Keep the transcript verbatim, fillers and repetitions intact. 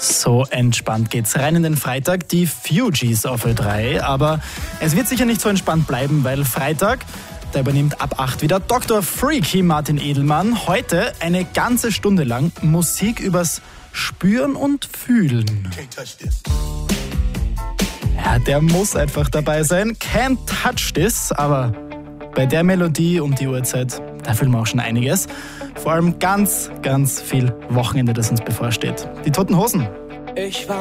So entspannt geht's rein in den Freitag, die Fugees auf Ö drei. Aber es wird sicher nicht so entspannt bleiben, weil Freitag, da übernimmt ab acht wieder Doktor Freaky Martin Edelmann. Heute eine ganze Stunde lang Musik übers Spüren und Fühlen. Ja, der muss einfach dabei sein. Can't touch this, aber bei der Melodie um die Uhrzeit, da fühlen wir auch schon einiges. Vor allem ganz, ganz viel Wochenende, das uns bevorsteht. Die Toten Hosen. Ich war